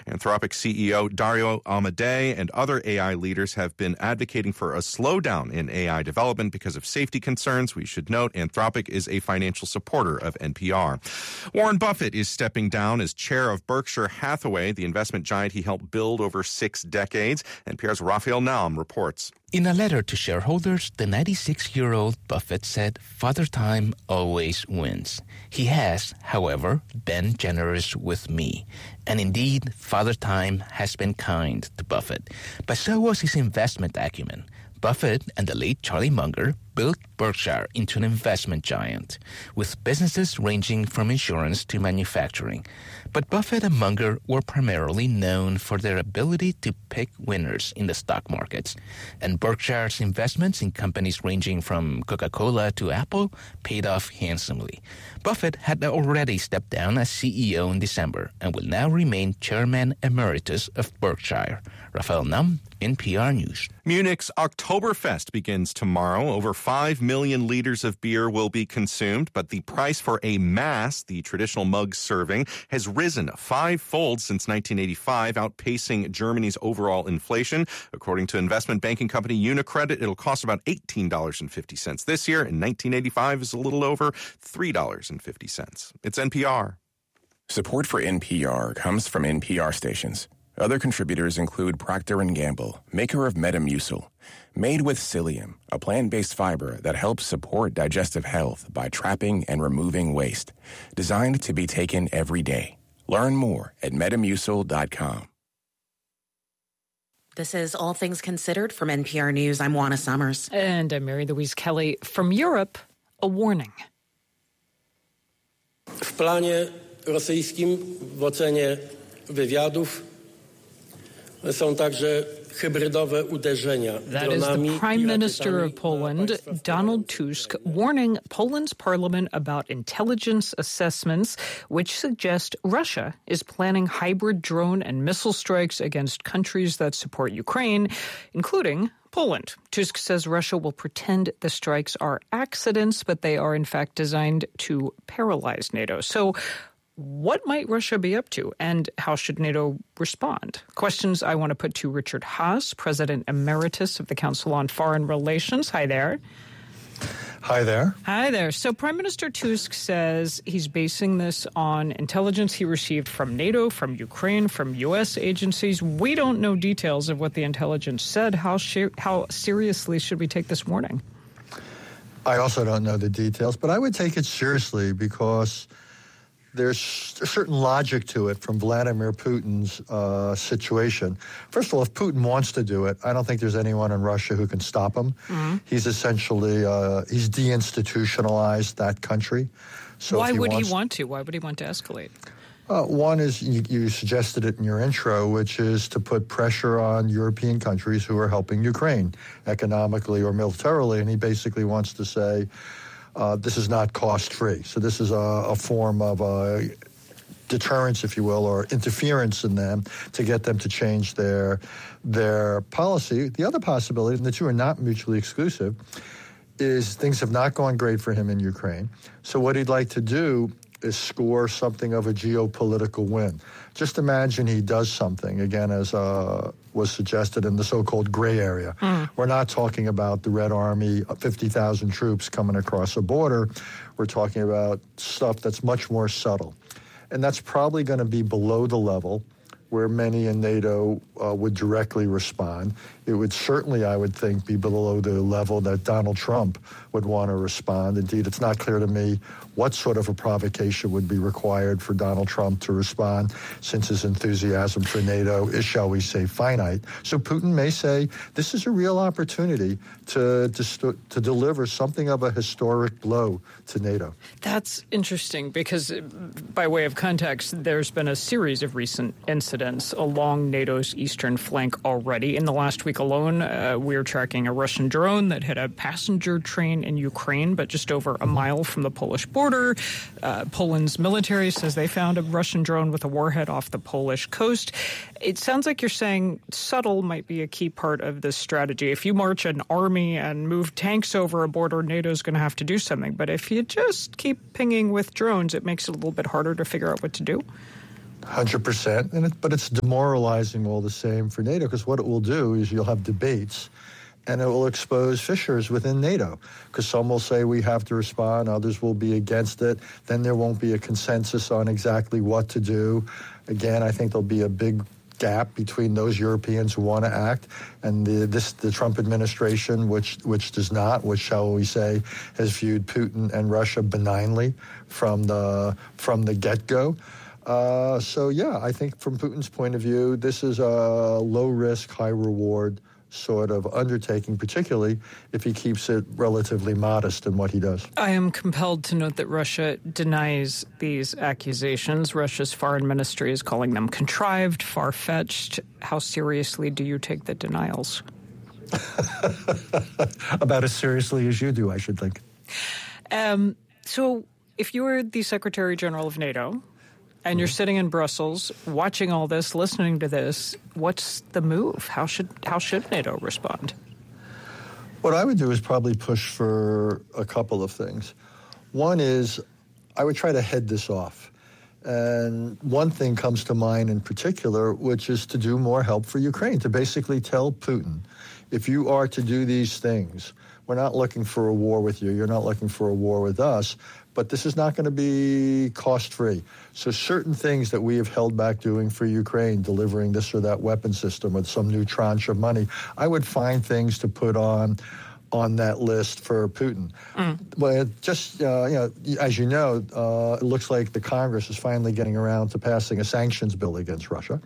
Anthropic CEO Dario Amodei and other AI leaders have been advocating for a slowdown in AI development because of safety concerns. We should note Anthropic is a financial supporter of NPR. Warren Buffett is stepping down as chair of Berkshire Hathaway, the investment giant he helped build over 6 decades. NPR's Raphael Naum reports. In a letter to shareholders, the 96-year-old Buffett said, "Father Time always wins." He has, however, been generous with me. And indeed, Father Time has been kind to Buffett. But so was his investment acumen. Buffett and the late Charlie Munger built Berkshire into an investment giant, with businesses ranging from insurance to manufacturing. But Buffett and Munger were primarily known for their ability to pick winners in the stock markets. And Berkshire's investments in companies ranging from Coca-Cola to Apple paid off handsomely. Buffett had already stepped down as CEO in December and will now remain chairman emeritus of Berkshire. Raphael Naum, NPR News. Munich's Oktoberfest begins tomorrow. Over 5 million liters of beer will be consumed, but the price for a Mass, the traditional mug serving, has risen 5-fold since 1985, outpacing Germany's overall inflation. According to investment banking company Unicredit, it'll cost about $18.50 this year. In 1985 is a little over $3.50. It's NPR. Support for NPR comes from NPR stations. Other contributors include Procter & Gamble, maker of Metamucil, made with psyllium, a plant-based fiber that helps support digestive health by trapping and removing waste, designed to be taken every day. Learn more at Metamucil.com. This is All Things Considered from NPR News. I'm Juana Summers. And I'm Mary Louise Kelly. From Europe, a warning. W planie rosyjskim w ocenie wywiadów są także hybrydowe uderzenia dronami. That is the Prime Minister of Poland, Donald Tusk, warning Poland's parliament about intelligence assessments which suggest Russia is planning hybrid drone and missile strikes against countries that support Ukraine, including Poland. Tusk says Russia will pretend the strikes are accidents, but they are in fact designed to paralyze NATO. So what might Russia be up to, and how should NATO respond? Questions I want to put to Richard Haass, President Emeritus of the Council on Foreign Relations. Hi there. Hi there. Hi there. So Prime Minister Tusk says he's basing this on intelligence he received from NATO, from Ukraine, from U.S. agencies. We don't know details of what the intelligence said. How seriously should we take this warning? I also don't know the details, but I would take it seriously because there's a certain logic to it from Vladimir Putin's situation. First of all, if Putin wants to do it, I don't think there's anyone in Russia who can stop him. Mm-hmm. He's essentially, he's deinstitutionalized that country. So Why would he want to? Why would he want to escalate? One is, you suggested it in your intro, which is to put pressure on European countries who are helping Ukraine economically or militarily, and he basically wants to say, this is not cost-free. So this is a form of deterrence, if you will, or interference in them to get them to change their policy. The other possibility, and the two are not mutually exclusive, is things have not gone great for him in Ukraine. So what he'd like to do is score something of a geopolitical win. Just imagine he does something, again, as was suggested in the so-called gray area. We're not talking about the Red Army, 50,000 troops coming across a border. We're talking about stuff that's much more subtle. And that's probably going to be below the level where many in NATO would directly respond. It would certainly, I would think, be below the level that Donald Trump would want to respond. Indeed, it's not clear to me what sort of a provocation would be required for Donald Trump to respond, since his enthusiasm for NATO is, shall we say, finite. So Putin may say, this is a real opportunity to deliver something of a historic blow to NATO. That's interesting because, by way of context, there's been a series of recent incidents along NATO's eastern flank already. In the last week alone, we're tracking a Russian drone that hit a passenger train in Ukraine, but just over a mile from the Polish border. Poland's military says they found a Russian drone with a warhead off the Polish coast. It sounds like you're saying subtle might be a key part of this strategy. If you march an army and move tanks over a border, NATO's going to have to do something. But if you just keep pinging with drones, it makes it a little bit harder to figure out what to do. 100%, but it's demoralizing all the same for NATO, because what it will do is you'll have debates, and it will expose fissures within NATO, because some will say we have to respond, others will be against it. Then there won't be a consensus on exactly what to do. Again, I think there'll be a big gap between those Europeans who want to act and the Trump administration, which does not, which, shall we say, has viewed Putin and Russia benignly from the get-go. So, yeah, I think from Putin's point of view, this is a low-risk, high-reward sort of undertaking, particularly if he keeps it relatively modest in what he does. I am compelled to note that Russia denies these accusations. Russia's foreign ministry is calling them contrived, far-fetched. How seriously do you take the denials? About as seriously as you do, I should think. So if you're the Secretary General of NATO, and you're sitting in Brussels, watching all this, listening to this, what's the move? How should NATO respond? What I would do is probably push for a couple of things. One is I would try to head this off. And one thing comes to mind in particular, which is to do more help for Ukraine, to basically tell Putin, if you are to do these things, we're not looking for a war with you, you're not looking for a war with us, but this is not going to be cost-free. So certain things that we have held back doing for Ukraine, delivering this or that weapon system with some new tranche of money, I would find things to put on that list for Putin. Well, just, as you know, it looks like the Congress is finally getting around to passing a sanctions bill against Russia.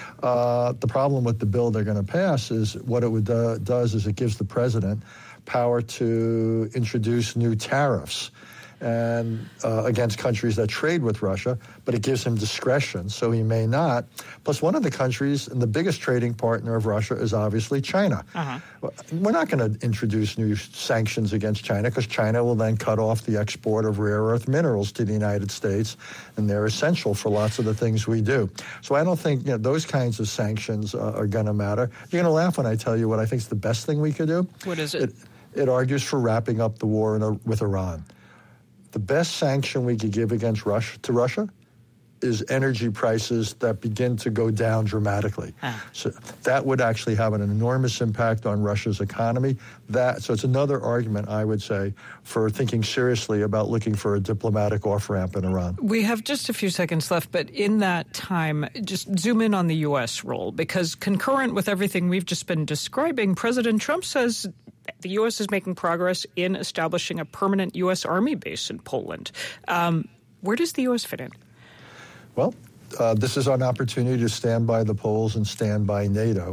The problem with the bill they're going to pass is what it does is it gives the president power to introduce new tariffs and against countries that trade with Russia, but it gives him discretion, so he may not. Plus, one of the countries and the biggest trading partner of Russia is obviously China. We're not going to introduce new sanctions against China because China will then cut off the export of rare earth minerals to the United States, and they're essential for lots of the things we do. So I don't think those kinds of sanctions are going to matter. You're going to laugh when I tell you what I think is the best thing we could do. What is it? It argues for wrapping up the war with Iran. The best sanction we could give against Russia is energy prices that begin to go down dramatically. So that would actually have an enormous impact on Russia's economy. So it's another argument, I would say, for thinking seriously about looking for a diplomatic off-ramp in Iran. We have just a few seconds left, but in that time, just zoom in on the U.S. role, because concurrent with everything we've just been describing, President Trump says the U.S. is making progress in establishing a permanent U.S. Army base in Poland. Where does the U.S. fit in? Well, this is an opportunity to stand by the Poles and stand by NATO.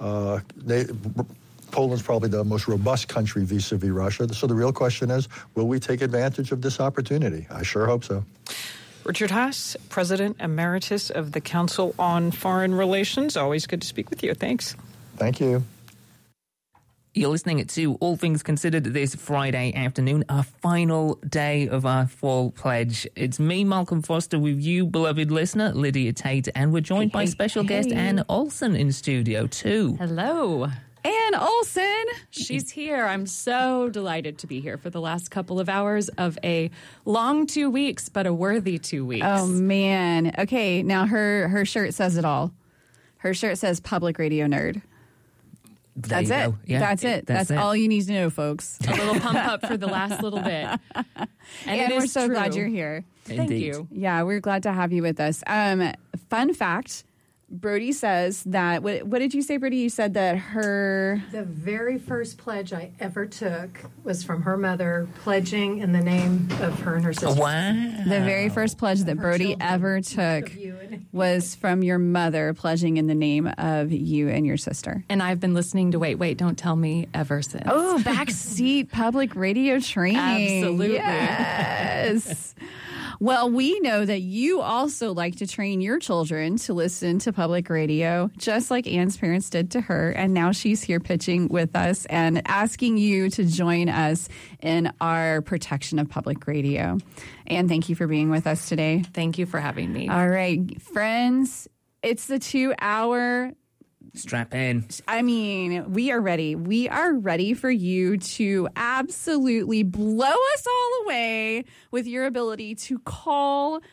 Poland's probably the most robust country vis-a-vis Russia. So the real question is, will we take advantage of this opportunity? I sure hope so. Richard Haass, President Emeritus of the Council on Foreign Relations. Always good to speak with you. Thanks. Thank you. You're listening to All Things Considered this Friday afternoon, our final day of our fall pledge. It's me, Malcolm Foster, with you, beloved listener, Lydia Tate, and we're joined by special guest Ann Olson in studio too. Hello. Ann Olson, she's here. I'm so delighted to be here for the last couple of hours of a long 2 weeks, but a worthy 2 weeks. Oh, man. Okay, now her shirt says it all. Her shirt says Public Radio Nerd. That's it. Yeah, that's it. That's all you need to know, folks. A little pump up for the last little bit. And we're so glad you're here. Thank you. Yeah, we're glad to have you with us. Fun fact, Brody says that, what did you say, Brody? You said that the very first pledge I ever took was from her mother pledging in the name of her and her sister. Wow. The very first pledge that Brody ever took was from your mother pledging in the name of you and your sister. And I've been listening to Wait, Don't Tell Me ever since. Oh, backseat public radio training. Absolutely. Yes. Well, we know that you also like to train your children to listen to public radio, just like Ann's parents did to her. And now she's here pitching with us and asking you to join us in our protection of public radio. Ann, thank you for being with us today. Thank you for having me. All right, friends, it's the 2-hour... Strap in. I mean, we are ready. We are ready for you to absolutely blow us all away with your ability to call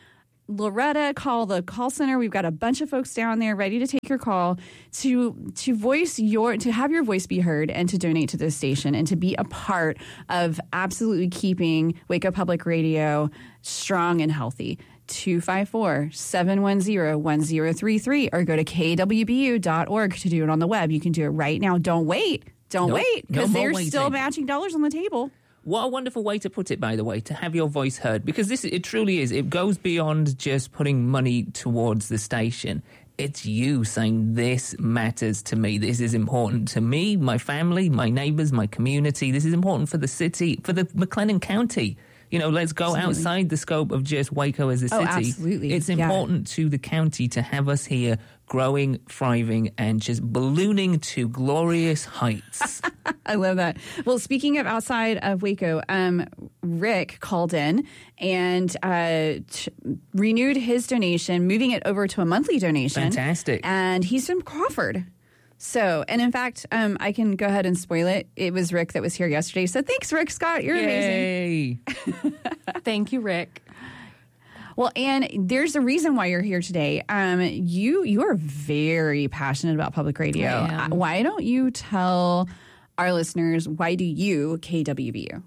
Loretta, call the call center. We've got a bunch of folks down there ready to take your call to have your voice be heard and to donate to this station and to be a part of absolutely keeping Waco Public Radio strong and healthy. 254-710-1033 or go to kwbu.org to do it on the web. You can do it right now. Don't wait. Don't wait, because they're still matching dollars on the table. What a wonderful way to put it, by the way, to have your voice heard, because it truly is. It goes beyond just putting money towards the station. It's you saying, this matters to me. This is important to me, my family, my neighbors, my community. This is important for the city, for the McLennan County. Let's go outside the scope of just Waco as a city. Oh, absolutely. It's important to the county to have us here growing, thriving, and just ballooning to glorious heights. I love that. Well, speaking of outside of Waco, Rick called in and renewed his donation, moving it over to a monthly donation. Fantastic. And he's from Crawford. So, and in fact, I can go ahead and spoil it. It was Rick that was here yesterday. So thanks, Rick Scott. You're amazing. Thank you, Rick. Well, and there's a reason why you're here today. You are very passionate about public radio. Why don't you tell our listeners, why do you KWBU?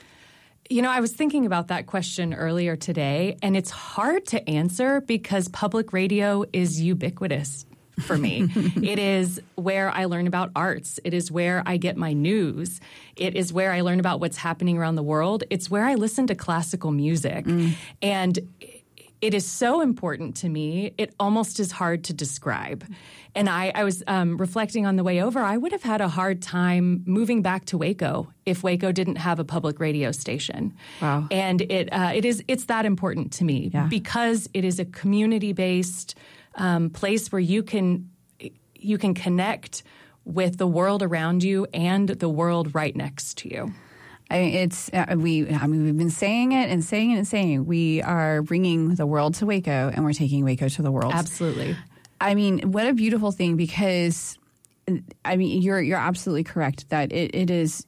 I was thinking about that question earlier today, and it's hard to answer because public radio is ubiquitous. For me, it is where I learn about arts. It is where I get my news. It is where I learn about what's happening around the world. It's where I listen to classical music. And it is so important to me, it almost is hard to describe. And I was reflecting on the way over, I would have had a hard time moving back to Waco if Waco didn't have a public radio station. Wow. And it's that important to me because it is a community-based place where you can connect with the world around you and the world right next to you. We've been saying it and saying it and saying we are bringing the world to Waco and we're taking Waco to the world. Absolutely. I mean, what a beautiful thing, because you're absolutely correct that it is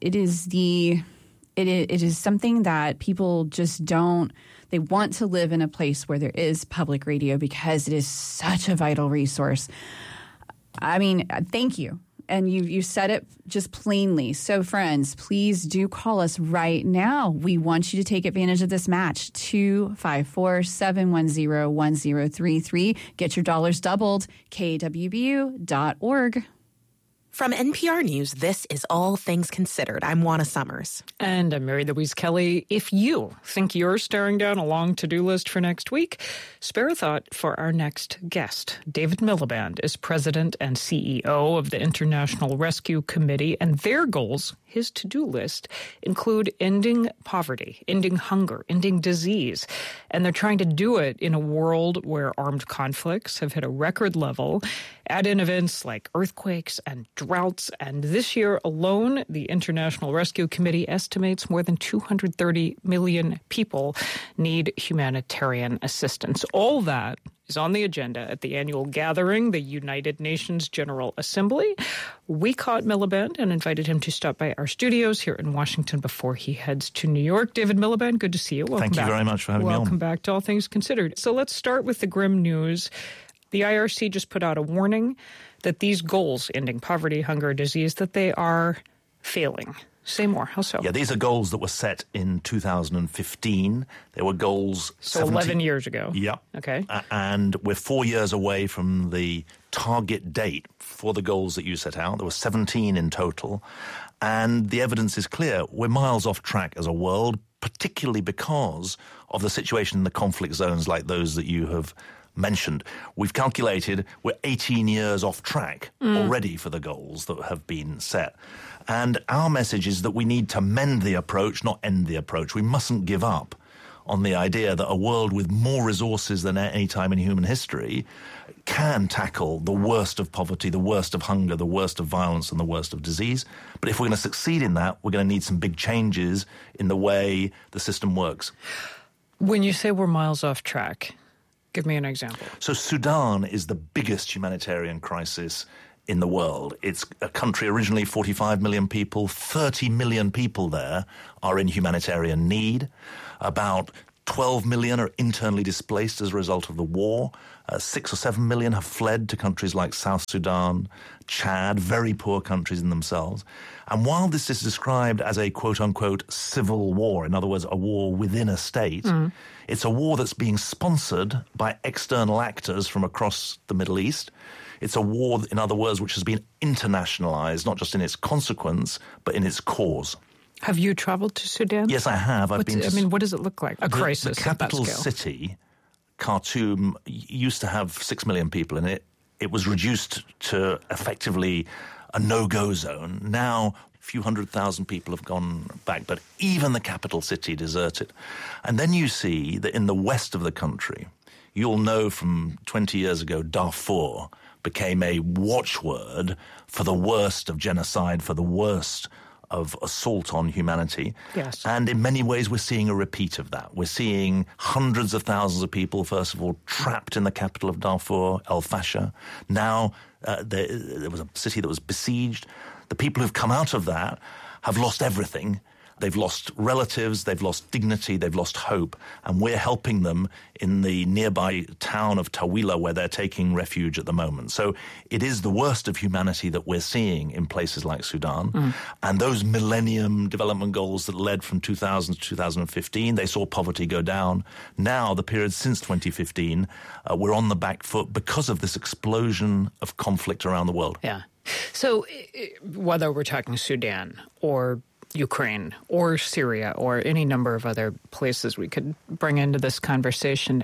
something that people just don't. They want to live in a place where there is public radio because it is such a vital resource. I mean, thank you. And you said it just plainly. So, friends, please do call us right now. We want you to take advantage of this match. 254-710-1033. Get your dollars doubled. kwbu.org. From NPR News, this is All Things Considered. I'm Juana Summers. And I'm Mary Louise Kelly. If you think you're staring down a long to-do list for next week, spare a thought for our next guest. David Miliband is president and CEO of the International Rescue Committee, and their goals, his to-do list, include ending poverty, ending hunger, ending disease. And they're trying to do it in a world where armed conflicts have hit a record level. Add in events like earthquakes and droughts, and this year alone, the International Rescue Committee estimates more than 230 million people need humanitarian assistance. All that is on the agenda at the annual gathering, the United Nations General Assembly. We caught Miliband and invited him to stop by our studios here in Washington before he heads to New York. David Miliband, good to see you. Welcome back. Thank you very much for having me on. Welcome back to All Things Considered. So let's start with the grim news. The IRC just put out a warning that these goals, ending poverty, hunger, disease, that they are failing. Say more. How so? Yeah, these are goals that were set in 2015. They were goals... So 11 years ago. Yeah. Okay. And we're 4 years away from the target date for the goals that you set out. There were 17 in total. And the evidence is clear. We're miles off track as a world, particularly because of the situation in the conflict zones like those that you have mentioned. We've calculated we're 18 years off track already for the goals that have been set. And our message is that we need to mend the approach, not end the approach. We mustn't give up on the idea that a world with more resources than any time in human history can tackle the worst of poverty, the worst of hunger, the worst of violence, and the worst of disease. But if we're going to succeed in that, we're going to need some big changes in the way the system works. When you say we're miles off track, give me an example. So Sudan is the biggest humanitarian crisis in the world. It's a country originally 45 million people. 30 million people there are in humanitarian need. About 12 million are internally displaced as a result of the war. 6 or 7 million have fled to countries like South Sudan, Chad, very poor countries in themselves. And while this is described as a quote-unquote civil war, in other words, a war within a state, it's a war that's being sponsored by external actors from across the Middle East. It's a war, in other words, which has been internationalized, not just in its consequence, but in its cause. Have you traveled to Sudan? Yes, I have. What does it look like? A crisis. The capital city, Khartoum, used to have 6 million people in it. It was reduced to effectively a no-go zone. Now, a few 100,000 people have gone back, but even the capital city deserted. And then you see that in the west of the country, you'll know from 20 years ago, Darfur became a watchword for the worst of genocide, for the worst of assault on humanity. Yes. And in many ways, we're seeing a repeat of that. We're seeing hundreds of thousands of people, first of all, trapped in the capital of Darfur, El Fasher. Now, there was a city that was besieged. The people who've come out of that have lost everything. They've lost relatives, they've lost dignity, they've lost hope, and we're helping them in the nearby town of Tawila where they're taking refuge at the moment. So it is the worst of humanity that we're seeing in places like Sudan. And those Millennium Development Goals that led from 2000 to 2015, they saw poverty go down. Now, the period since 2015, we're on the back foot because of this explosion of conflict around the world. Yeah. So whether we're talking Sudan or Ukraine or Syria or any number of other places we could bring into this conversation,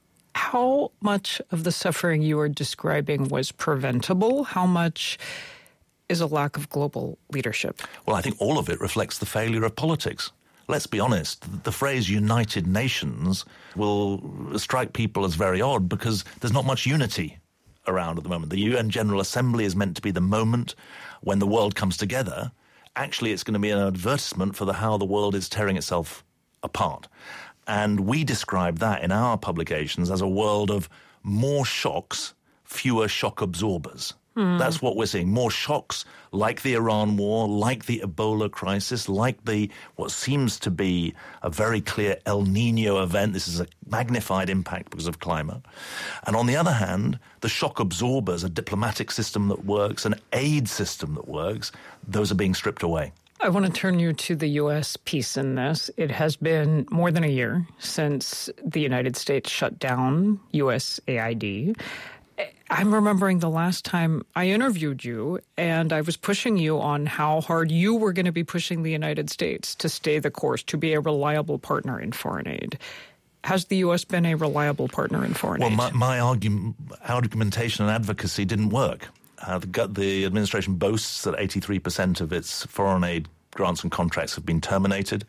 how much of the suffering you are describing was preventable? How much is a lack of global leadership? Well, I think all of it reflects the failure of politics. Let's be honest, the phrase United Nations will strike people as very odd because there's not much unity around at the moment. The UN General Assembly is meant to be the moment when the world comes together. Actually, it's going to be an advertisement for how the world is tearing itself apart. And we describe that in our publications as a world of more shocks, fewer shock absorbers. That's what we're seeing. More shocks like the Iran war, like the Ebola crisis, like what seems to be a very clear El Nino event. This is a magnified impact because of climate. And on the other hand, the shock absorbers, a diplomatic system that works, an aid system that works, those are being stripped away. I want to turn you to the U.S. piece in this. It has been more than a year since the United States shut down USAID. I'm remembering the last time I interviewed you, and I was pushing you on how hard you were going to be pushing the United States to stay the course, to be a reliable partner in foreign aid. Has the U.S. been a reliable partner in foreign aid? Well, my argumentation and advocacy didn't work. The administration boasts that 83% of its foreign aid grants and contracts have been terminated.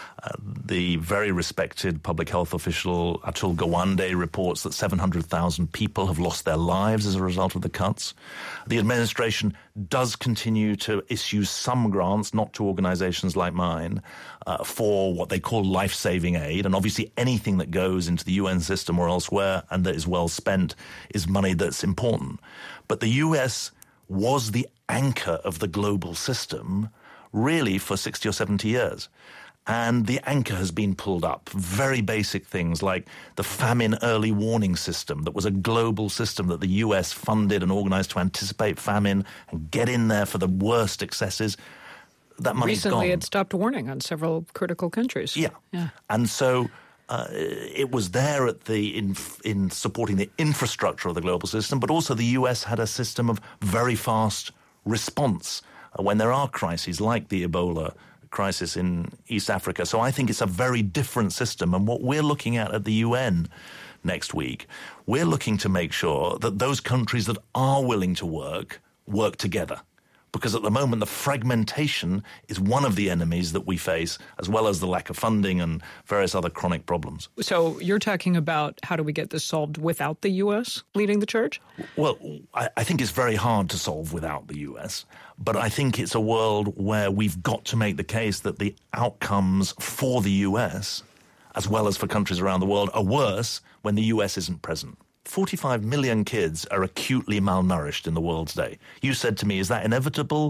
The very respected public health official Atul Gawande reports that 700,000 people have lost their lives as a result of the cuts. The administration does continue to issue some grants, not to organizations like mine, for what they call life-saving aid. And obviously anything that goes into the UN system or elsewhere and that is well spent is money that's important. But the US was the anchor of the global system really for 60 or 70 years. And the anchor has been pulled up. Very basic things like the famine early warning system that was a global system that the US funded and organized to anticipate famine and get in there for the worst excesses. That money's gone. Recently, it stopped warning on several critical countries. Yeah. And so it was there in supporting the infrastructure of the global system, but also the US had a system of very fast response when there are crises like the Ebola crisis in East Africa. So I think it's a very different system. And what we're looking at the UN next week, we're looking to make sure that those countries that are willing to work together. Because at the moment, the fragmentation is one of the enemies that we face, as well as the lack of funding and various other chronic problems. So you're talking about how do we get this solved without the U.S. leading the charge? Well, I think it's very hard to solve without the U.S., but I think it's a world where we've got to make the case that the outcomes for the U.S., as well as for countries around the world, are worse when the U.S. isn't present. 45 million kids are acutely malnourished in the world today. You said to me, is that inevitable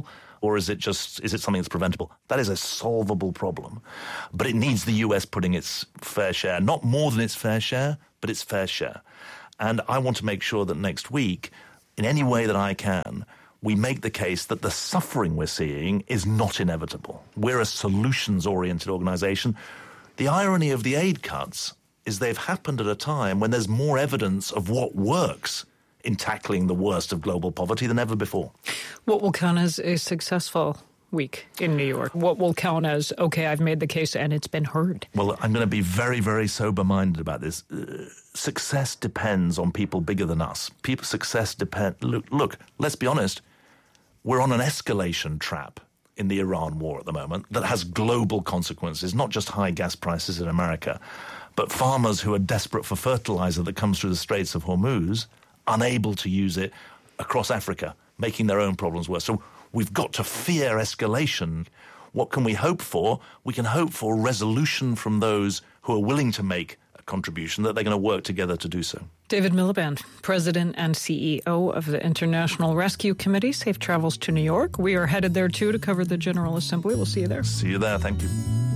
Or is it something that's preventable? That is a solvable problem. But it needs the US putting its fair share, not more than its fair share, but its fair share. And I want to make sure that next week, in any way that I can, we make the case that the suffering we're seeing is not inevitable. We're a solutions-oriented organization. The irony of the aid cuts is they've happened at a time when there's more evidence of what works in tackling the worst of global poverty than ever before. What will count as a successful week in New York? What will count as, okay, I've made the case and it's been heard? Well, I'm going to be very, very sober-minded about this. Success depends on people bigger than us. Success depends... Look, let's be honest. We're on an escalation trap in the Iran war at the moment that has global consequences, not just high gas prices in America, but farmers who are desperate for fertilizer that comes through the Straits of Hormuz, unable to use it across Africa, making their own problems worse. So we've got to fear escalation. What can we hope for? We can hope for resolution from those who are willing to make a contribution, that they're going to work together to do so. David Miliband, President and CEO of the International Rescue Committee. Safe travels to New York. We are headed there, too, to cover the General Assembly. We'll see you there. See you there. Thank you.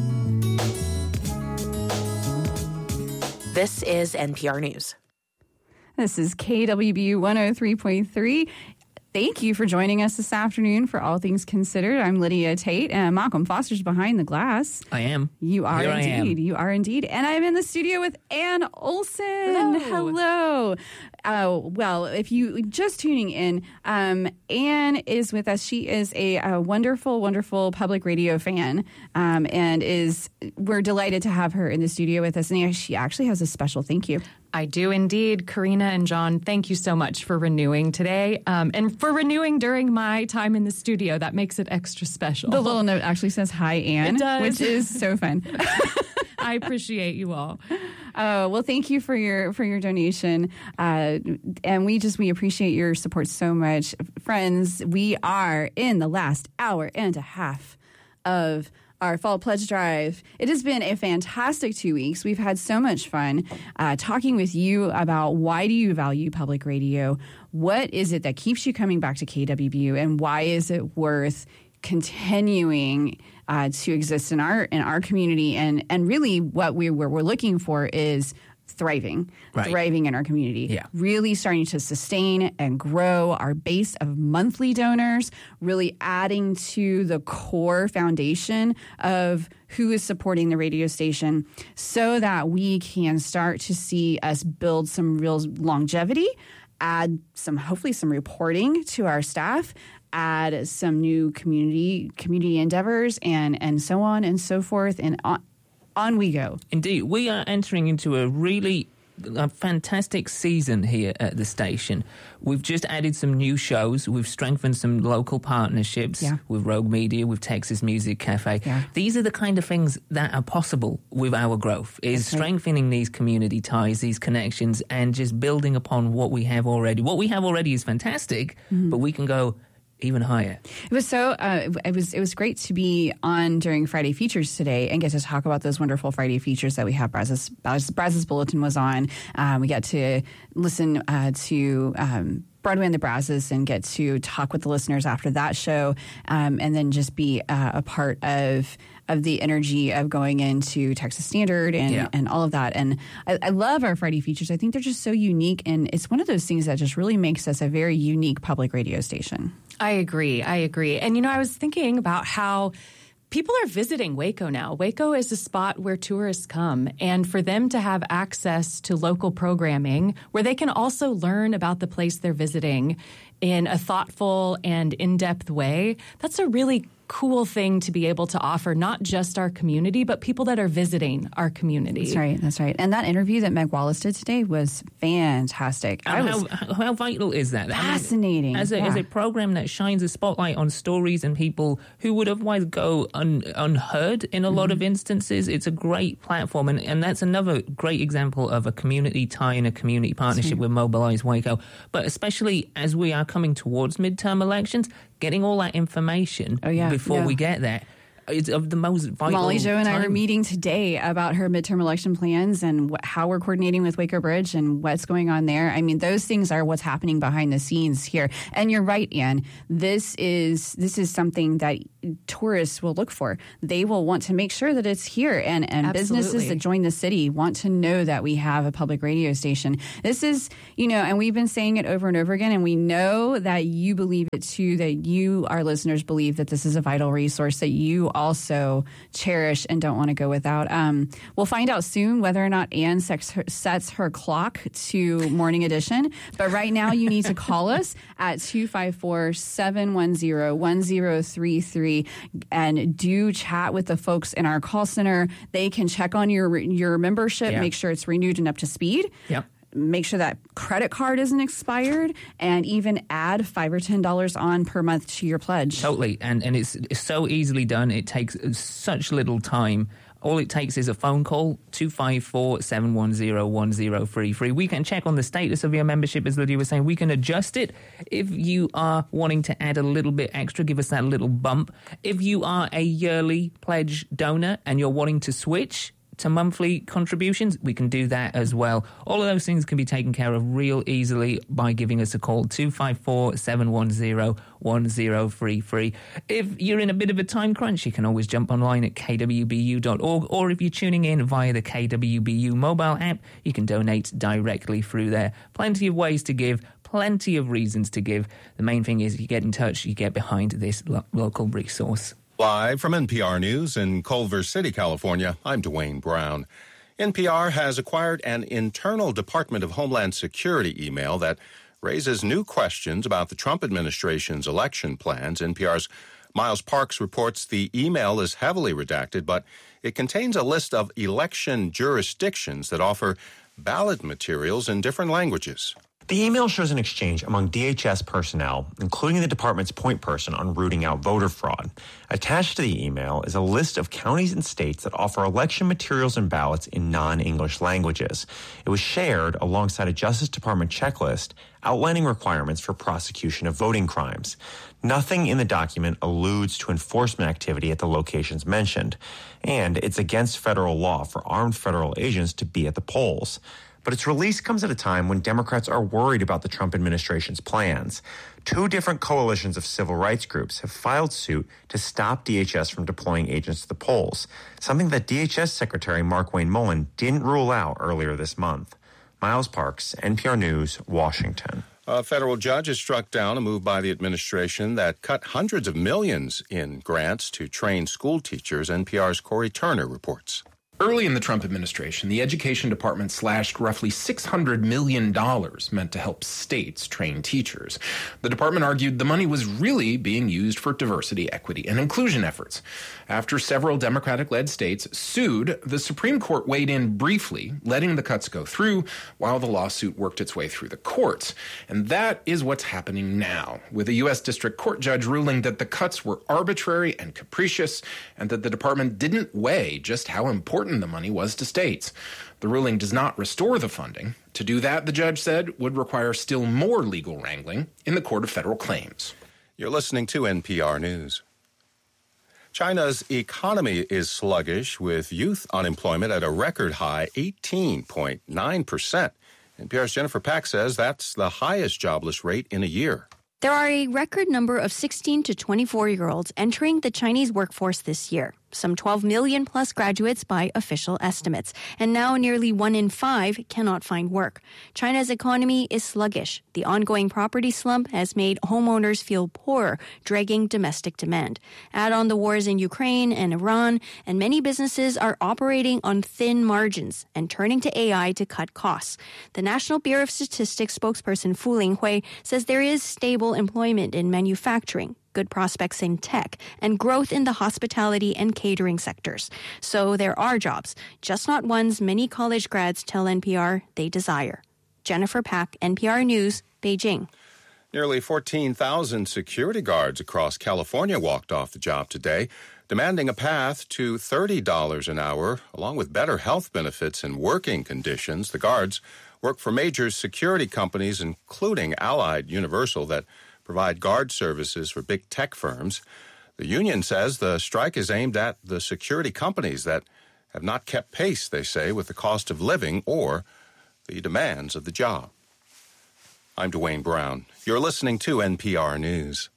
This is NPR News. This is KWBU 103.3. Thank you for joining us this afternoon for All Things Considered. I'm Lydia Tate, and Malcolm Foster's behind the glass. I am. You are Here indeed. You are indeed. And I'm in the studio with Ann Olson. Hello. Well, if you just tuning in, Ann is with us. She is a wonderful, wonderful public radio fan, and we're delighted to have her in the studio with us. And she actually has a special thank you. I do indeed. Karina and John, thank you so much for renewing today and for renewing during my time in the studio. That makes it extra special. The little note actually says, "Hi, Ann," it does. Which is so fun. I appreciate you all. Well, thank you for your donation, and we appreciate your support so much, friends. We are in the last hour and a half of our Fall Pledge Drive. It has been a fantastic 2 weeks. We've had so much fun talking with you about why do you value public radio? What is it that keeps you coming back to KWBU, and why is it worth continuing to exist in our community? And really, what we're looking for is thriving in our community. Yeah. Really starting to sustain and grow our base of monthly donors, really adding to the core foundation of who is supporting the radio station so that we can start to see us build some real longevity, add hopefully some reporting to our staff, add some new community endeavors, and so on and so forth, and on we go. Indeed. We are entering into a fantastic season here at the station. We've just added some new shows. We've strengthened some local partnerships with Rogue Media, with Texas Music Cafe. Yeah. These are the kind of things that are possible with our growth, is strengthening these community ties, these connections, and just building upon what we have already. What we have already is fantastic, but we can go even higher. It was it was great to be on during Friday Features today and get to talk about those wonderful Friday features that we have. Brazos Bulletin was on. We got to listen to Broadway and the Brazos and get to talk with the listeners after that show, and then just be a part of the energy of going into Texas Standard and all of that. And I love our Friday features. I think they're just so unique, and it's one of those things that just really makes us a very unique public radio station. I agree. And, I was thinking about how people are visiting Waco now. Waco is a spot where tourists come, and for them to have access to local programming where they can also learn about the place they're visiting in a thoughtful and in-depth way, that's a really cool thing to be able to offer not just our community, but people that are visiting our community. That's right. And that interview that Meg Wallace did today was fantastic. How vital is that? Fascinating. I mean, as a program that shines a spotlight on stories and people who would otherwise go unheard in a lot of instances, it's a great platform. And that's another great example of a community tie and a community partnership with Mobilize Waco. But especially as we are coming towards midterm elections, getting all that information before we get there. it's of the most vital Molly Jo and I are time. meeting today about her midterm election plans and how we're coordinating with Waco Bridge and what's going on there. I mean, those things are what's happening behind the scenes here. And you're right, Ann. This is something that tourists will look for. They will want to make sure that it's here, and businesses that join the city want to know that we have a public radio station. This is, and we've been saying it over and over again, and we know that you believe it too, that you, our listeners, believe that this is a vital resource that you also cherish and don't want to go without. We'll find out soon whether or not Ann sets her clock to Morning Edition, but right now you need to call us at 254-710-1033 and do chat with the folks in our call center. They can check on your membership, make sure it's renewed and up to speed. Yep. Make sure that credit card isn't expired, and even add $5 or $10 on per month to your pledge. Totally, and it's so easily done. It takes such little time. All it takes is a phone call, 254-710-1033. We can check on the status of your membership, as Lydia was saying. We can adjust it. If you are wanting to add a little bit extra, give us that little bump. If you are a yearly pledge donor and you're wanting to switch to monthly contributions, we can do that as well. All of those things can be taken care of real easily by giving us a call, 254-710-1033. If you're in a bit of a time crunch, you can always jump online at kwbu.org, or if you're tuning in via the KWBU mobile app, you can donate directly through there. Plenty of ways to give, plenty of reasons to give. The main thing is you get in touch, you get behind this local resource. Live from NPR News in Culver City, California, I'm Dwayne Brown. NPR has acquired an internal Department of Homeland Security email that raises new questions about the Trump administration's election plans. NPR's Miles Parks reports the email is heavily redacted, but it contains a list of election jurisdictions that offer ballot materials in different languages. The email shows an exchange among DHS personnel, including the department's point person on rooting out voter fraud. Attached to the email is a list of counties and states that offer election materials and ballots in non-English languages. It was shared alongside a Justice Department checklist outlining requirements for prosecution of voting crimes. Nothing in the document alludes to enforcement activity at the locations mentioned, and it's against federal law for armed federal agents to be at the polls. But its release comes at a time when Democrats are worried about the Trump administration's plans. Two different coalitions of civil rights groups have filed suit to stop DHS from deploying agents to the polls, something that DHS Secretary Markwayne Mullin didn't rule out earlier this month. Miles Parks, NPR News, Washington. A federal judge has struck down a move by the administration that cut hundreds of millions in grants to train school teachers. NPR's Corey Turner reports. Early in the Trump administration, the Education Department slashed roughly $600 million meant to help states train teachers. The department argued the money was really being used for diversity, equity, and inclusion efforts. After several Democratic-led states sued, the Supreme Court weighed in briefly, letting the cuts go through while the lawsuit worked its way through the courts. And that is what's happening now, with a U.S. District Court judge ruling that the cuts were arbitrary and capricious, and that the department didn't weigh just how important the money was to states. The ruling does not restore the funding. To do that, the judge said, would require still more legal wrangling in the Court of Federal Claims. You're listening to NPR News. China's economy is sluggish, with youth unemployment at a record high 18.9%. NPR's Jennifer Pack says that's the highest jobless rate in a year. There are a record number of 16 to 24-year-olds entering the Chinese workforce this year, some 12 million plus graduates by official estimates. And now nearly 1 in 5 cannot find work. China's economy is sluggish. The ongoing property slump has made homeowners feel poorer, dragging domestic demand. Add on the wars in Ukraine and Iran, and many businesses are operating on thin margins and turning to AI to cut costs. The National Bureau of Statistics spokesperson Fu Linghui says there is stable employment in manufacturing, good prospects in tech, and growth in the hospitality and catering sectors. So there are jobs, just not ones many college grads tell NPR they desire. Jennifer Pack, NPR News, Beijing. Nearly 14,000 security guards across California walked off the job today, demanding a path to $30 an hour, along with better health benefits and working conditions. The guards work for major security companies, including Allied Universal, that provide guard services for big tech firms. The union says the strike is aimed at the security companies that have not kept pace, they say, with the cost of living or the demands of the job. I'm Dwayne Brown. You're listening to NPR News.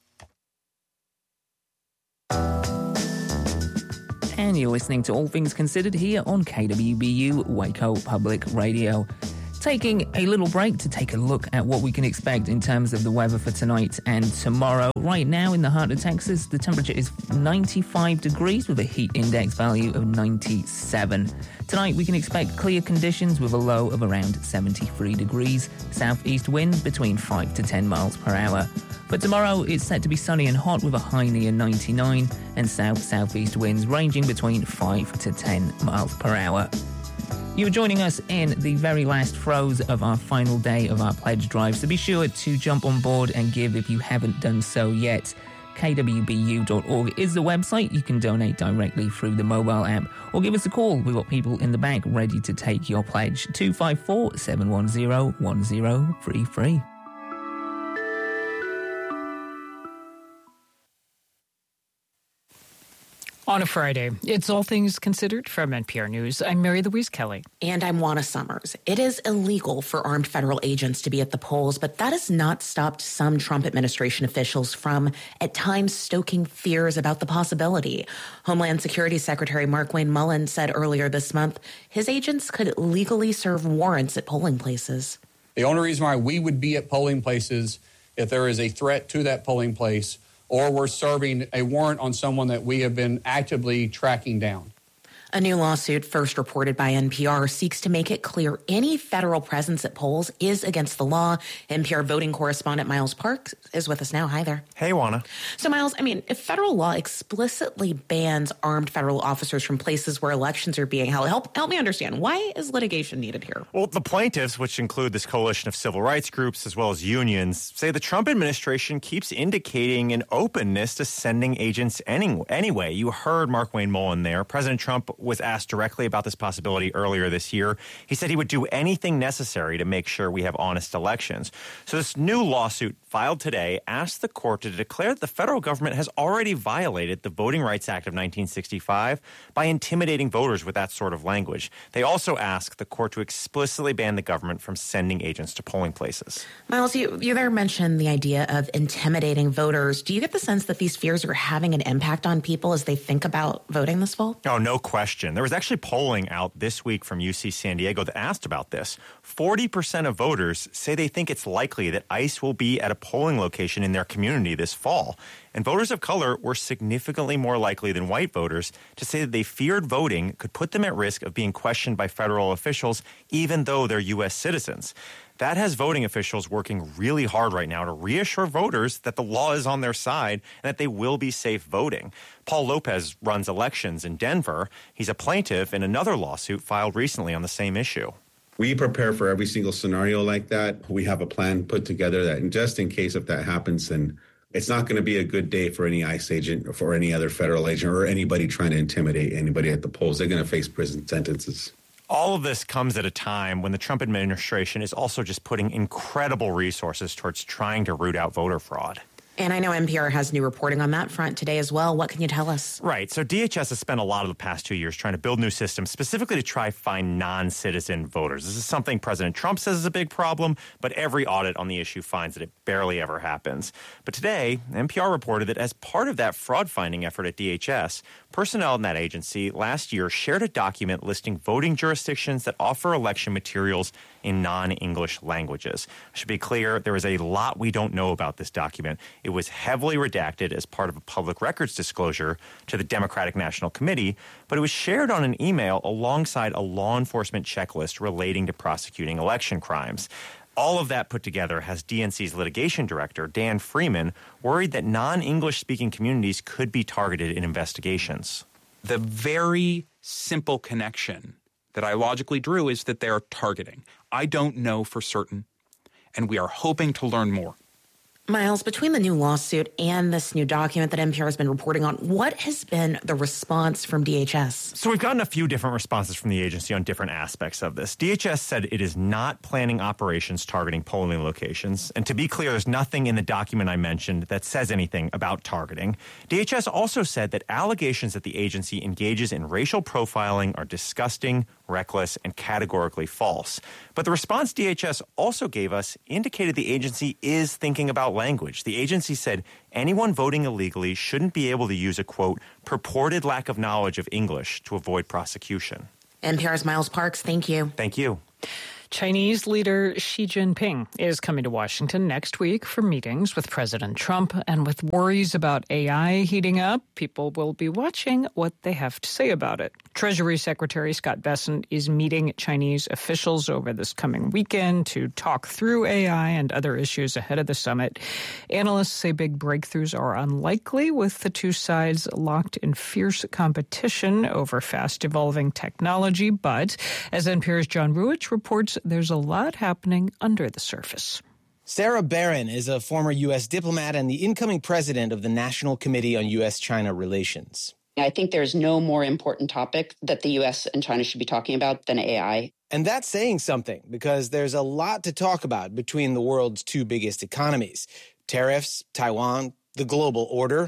And you're listening to All Things Considered here on KWBU Waco Public Radio. Taking a little break to take a look at what we can expect in terms of the weather for tonight and tomorrow. Right now in the heart of Texas, the temperature is 95 degrees with a heat index value of 97. Tonight we can expect clear conditions with a low of around 73 degrees. Southeast winds between 5 to 10 miles per hour. For tomorrow, it's set to be sunny and hot with a high near 99 and south-southeast winds ranging between 5 to 10 miles per hour. You're joining us in the very last throes of our final day of our pledge drive, so be sure to jump on board and give if you haven't done so yet. kwbu.org is the website. You can donate directly through the mobile app or give us a call. We've got people in the back ready to take your pledge. 254-710-1033. On a Friday, it's All Things Considered from NPR News. I'm Mary Louise Kelly. And I'm Juana Summers. It is illegal for armed federal agents to be at the polls, but that has not stopped some Trump administration officials from, at times, stoking fears about the possibility. Homeland Security Secretary Markwayne Mullin said earlier this month his agents could legally serve warrants at polling places. The only reason why we would be at polling places if there is a threat to that polling place or we're serving a warrant on someone that we have been actively tracking down. A new lawsuit, first reported by NPR, seeks to make it clear any federal presence at polls is against the law. NPR voting correspondent Miles Parks is with us now. Hi there. Hey, Juana. So, Miles, if federal law explicitly bans armed federal officers from places where elections are being held, help me understand. Why is litigation needed here? Well, the plaintiffs, which include this coalition of civil rights groups as well as unions, say the Trump administration keeps indicating an openness to sending agents anyway. You heard Markwayne Mullin there. President Trump was asked directly about this possibility earlier this year. He said he would do anything necessary to make sure we have honest elections. So this new lawsuit filed today asked the court to declare that the federal government has already violated the Voting Rights Act of 1965 by intimidating voters with that sort of language. They also asked the court to explicitly ban the government from sending agents to polling places. Miles, you there mentioned the idea of intimidating voters. Do you get the sense that these fears are having an impact on people as they think about voting this fall? Oh, no question. There was actually polling out this week from UC San Diego that asked about this. 40% of voters say they think it's likely that ICE will be at a polling location in their community this fall. And voters of color were significantly more likely than white voters to say that they feared voting could put them at risk of being questioned by federal officials, even though they're U.S. citizens. That has voting officials working really hard right now to reassure voters that the law is on their side and that they will be safe voting. Paul Lopez runs elections in Denver. He's a plaintiff in another lawsuit filed recently on the same issue. We prepare for every single scenario like that. We have a plan put together that just in case if that happens, then it's not going to be a good day for any ICE agent or for any other federal agent or anybody trying to intimidate anybody at the polls. They're going to face prison sentences. All of this comes at a time when the Trump administration is also just putting incredible resources towards trying to root out voter fraud. And I know NPR has new reporting on that front today as well. What can you tell us? Right. So DHS has spent a lot of the past 2 years trying to build new systems specifically to try find non-citizen voters. This is something President Trump says is a big problem, but every audit on the issue finds that it barely ever happens. But today, NPR reported that as part of that fraud-finding effort at DHS, personnel in that agency last year shared a document listing voting jurisdictions that offer election materials in non-English languages. I should be clear, there is a lot we don't know about this document. It was heavily redacted as part of a public records disclosure to the Democratic National Committee, but it was shared on an email alongside a law enforcement checklist relating to prosecuting election crimes. All of that put together has DNC's litigation director, Dan Freeman, worried that non-English speaking communities could be targeted in investigations. The very simple connection that I logically drew is that they are targeting. I don't know for certain, and we are hoping to learn more. Miles, between the new lawsuit and this new document that NPR has been reporting on, what has been the response from DHS? So we've gotten a few different responses from the agency on different aspects of this. DHS said it is not planning operations targeting polling locations. And to be clear, there's nothing in the document I mentioned that says anything about targeting. DHS also said that allegations that the agency engages in racial profiling are disgusting, reckless, and categorically false. But the response DHS also gave us indicated the agency is thinking about language. The agency said anyone voting illegally shouldn't be able to use a, quote, purported lack of knowledge of English to avoid prosecution. NPR's Miles Parks, thank you. Thank you. Chinese leader Xi Jinping is coming to Washington next week for meetings with President Trump. And with worries about AI heating up, people will be watching what they have to say about it. Treasury Secretary Scott Bessent is meeting Chinese officials over this coming weekend to talk through AI and other issues ahead of the summit. Analysts say big breakthroughs are unlikely, with the two sides locked in fierce competition over fast-evolving technology. But as NPR's John Ruich reports, there's a lot happening under the surface. Sarah Barron is a former U.S. diplomat and the incoming president of the National Committee on U.S.-China Relations. I think there's no more important topic that the U.S. and China should be talking about than AI. And that's saying something, because there's a lot to talk about between the world's two biggest economies: tariffs, Taiwan, the global order.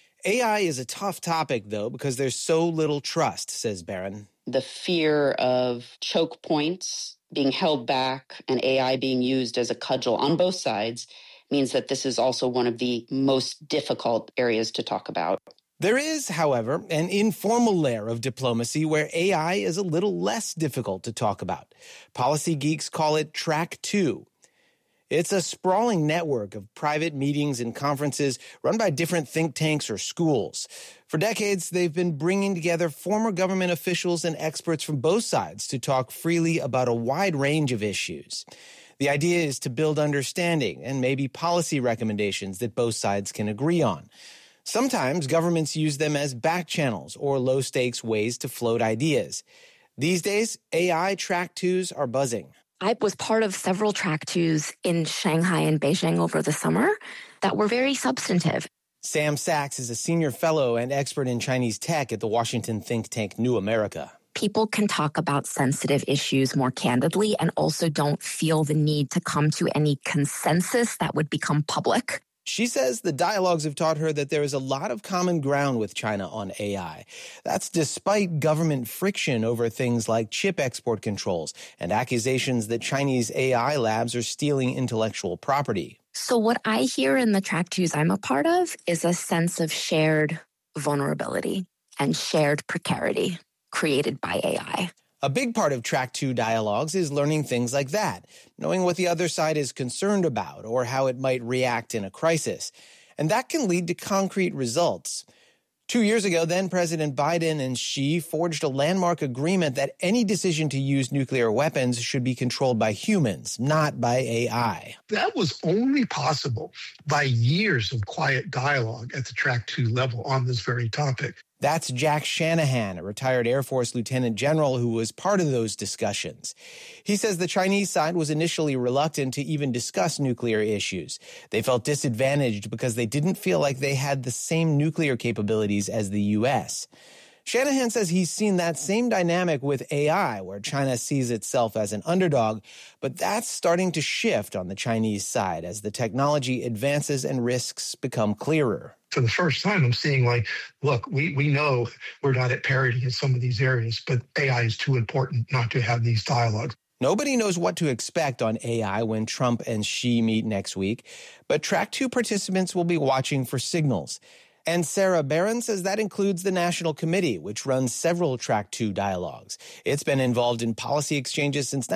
AI is a tough topic, though, because there's so little trust, says Barron. The fear of choke points being held back and AI being used as a cudgel on both sides means that this is also one of the most difficult areas to talk about. There is, however, an informal layer of diplomacy where AI is a little less difficult to talk about. Policy geeks call it Track 2. It's a sprawling network of private meetings and conferences run by different think tanks or schools. For decades, they've been bringing together former government officials and experts from both sides to talk freely about a wide range of issues. The idea is to build understanding and maybe policy recommendations that both sides can agree on. Sometimes governments use them as back channels or low-stakes ways to float ideas. These days, AI Track 2s are buzzing. I was part of several Track 2s in Shanghai and Beijing over the summer that were very substantive. Sam Sachs is a senior fellow and expert in Chinese tech at the Washington think tank New America. People can talk about sensitive issues more candidly and also don't feel the need to come to any consensus that would become public. She says the dialogues have taught her that there is a lot of common ground with China on AI. That's despite government friction over things like chip export controls and accusations that Chinese AI labs are stealing intellectual property. So what I hear in the Track 2s I'm a part of is a sense of shared vulnerability and shared precarity created by AI. A big part of Track 2 dialogues is learning things like that, knowing what the other side is concerned about or how it might react in a crisis. And that can lead to concrete results. 2 years ago, then President Biden and Xi forged a landmark agreement that any decision to use nuclear weapons should be controlled by humans, not by AI. That was only possible by years of quiet dialogue at the Track 2 level on this very topic. That's Jack Shanahan, a retired Air Force lieutenant general who was part of those discussions. He says the Chinese side was initially reluctant to even discuss nuclear issues. They felt disadvantaged because they didn't feel like they had the same nuclear capabilities as the U.S. Shanahan says he's seen that same dynamic with AI, where China sees itself as an underdog, but that's starting to shift on the Chinese side as the technology advances and risks become clearer. For the first time, I'm seeing look, we know we're not at parity in some of these areas, but AI is too important not to have these dialogues. Nobody knows what to expect on AI when Trump and Xi meet next week, but Track 2 participants will be watching for signals. And Sarah Barron says that includes the National Committee, which runs several Track 2 dialogues. It's been involved in policy exchanges since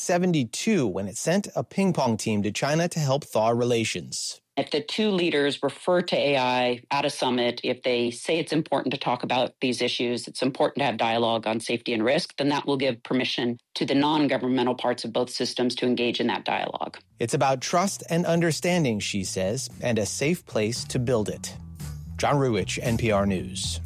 1972, when it sent a ping-pong team to China to help thaw relations. If the two leaders refer to AI at a summit, if they say it's important to talk about these issues, it's important to have dialogue on safety and risk, then that will give permission to the non-governmental parts of both systems to engage in that dialogue. It's about trust and understanding, she says, and a safe place to build it. John Ruich, NPR News.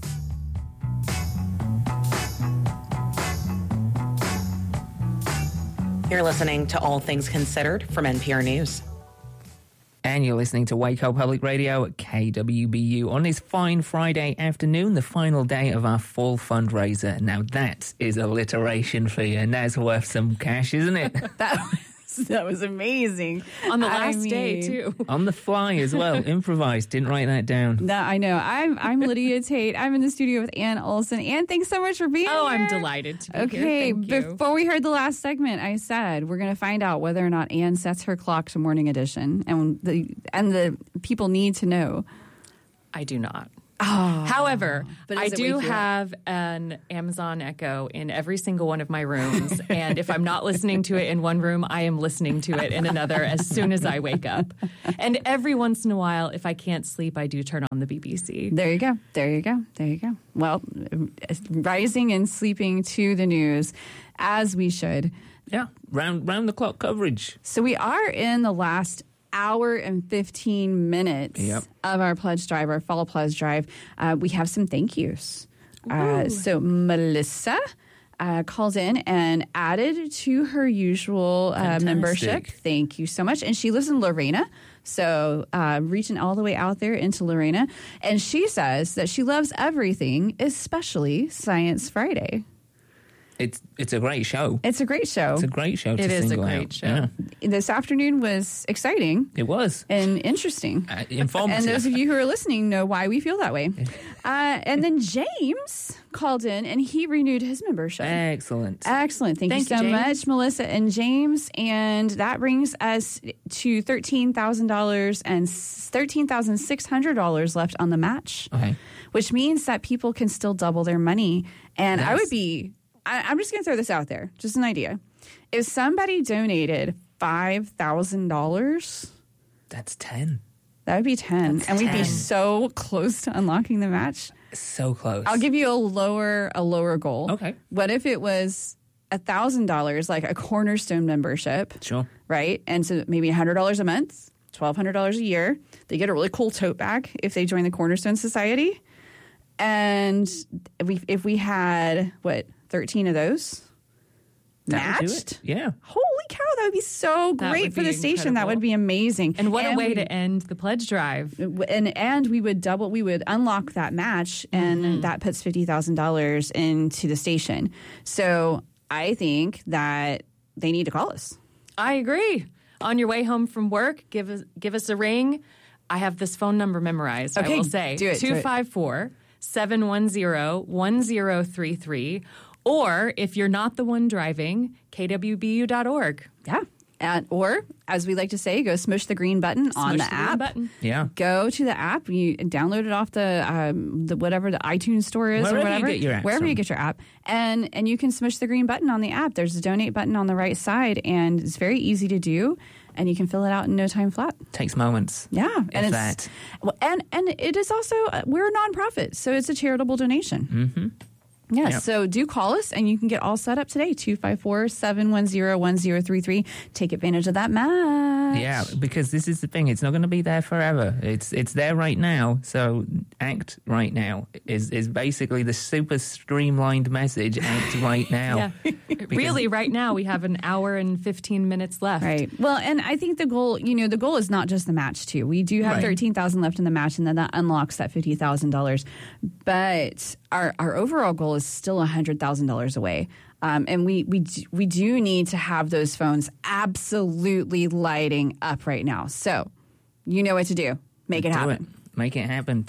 You're listening to All Things Considered from NPR News. And you're listening to Waco Public Radio at KWBU on this fine Friday afternoon, the final day of our fall fundraiser. Now that is alliteration for you, and that's worth some cash, isn't it? That was amazing. On the last day, too. On the fly as well. Improvised. Didn't write that down. No, I know. I'm Lydia Tate. I'm in the studio with Ann Olson. Ann, thanks so much for being here. I'm delighted to be here. Okay, Thank you. before we heard the last segment, I said we're going to find out whether or not Ann sets her clock to morning edition, and the people need to know. I do not. Oh, However, but I does it do wake you up? have an Amazon Echo in every single one of my rooms. And if I'm not listening to it in one room, I am listening to it in another as soon as I wake up. And every once in a while, if I can't sleep, I do turn on the BBC. There you go. There you go. There you go. Well, rising and sleeping to the news, as we should. Yeah, round the clock coverage. So we are in the last hour and 15 minutes of our pledge drive, our fall pledge drive. We have some thank yous. So Melissa called in and added to her usual membership. Thank you so much. And she lives in Lorena. So reaching all the way out there into Lorena. And she says that she loves everything, especially Science Friday. It's a great show. It's a great show. It's a great show to It is a single great out. show. Yeah. This afternoon was exciting. It was. And interesting. Informative. And those of you who are listening know why we feel that way. And then James called in and he renewed his membership. Excellent. Excellent. Thank you so much, Melissa and James. And that brings us to $13,000 and $13,600 left on the match. Okay. Which means that people can still double their money. And Nice. I would be... I'm just going to throw this out there, just an idea. If somebody donated $5,000, that's 10. That would be 10, That's and we'd 10. be so close to unlocking the match. So close. I'll give you a lower goal. Okay. What if it was $1,000, like a Cornerstone membership? Sure. Right, and so maybe $100 a month, $1,200 a year. They get a really cool tote bag if they join the Cornerstone Society. And if we had 13 of those That would do matched, it. Yeah. holy cow, that would be so That great would for be the station. That incredible. would be amazing. And what a way we- to end the pledge drive. And we would unlock that match, and that puts $50,000 into the station. So I think that they need to call us. I agree. On your way home from work, give us a ring. I have this phone number memorized. Okay, I will say do it, do it. 254-710-1033. Or if you're not the one driving, kwbu.org. Yeah. Or, as we like to say, go smush the green button on the Smush the green app. button. Yeah. Go to the app. You download it off the whatever the iTunes store is, Wherever or you whatever, get your apps wherever from. you get your app, and you can smush the green button on the app. There's a donate button on the right side, and it's very easy to do, and you can fill it out in no time flat. Takes moments. Yeah, and If it's that. well, and it is also we're a nonprofit, so it's a charitable donation. Mm-hmm. Yes, Yep. so do call us, and you can get all set up today, 254-710-1033. Take advantage of that match. Yeah, because this is the thing. It's not going to be there forever. It's there right now. So act right now is basically the super streamlined message. Act right now. Yeah. Really, right now, we have an hour and 15 minutes left. Right. Well, and I think the goal is not just the match, too. We do have Right. $13,000 left in the match, and then that unlocks that $50,000. But our overall goal is still $100,000 away. And we do need to have those phones absolutely lighting up right now. So you know what to do. Make it happen. Make it happen.